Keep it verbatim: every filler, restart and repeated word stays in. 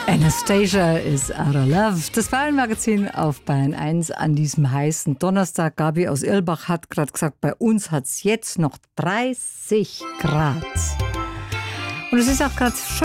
Anastasia is out of love. Das Wahlenmagazin auf Bayern eins an diesem heißen Donnerstag. Gabi aus Irlbach hat gerade gesagt, bei uns hat es jetzt noch dreißig Grad. Und es ist auch gerade schön.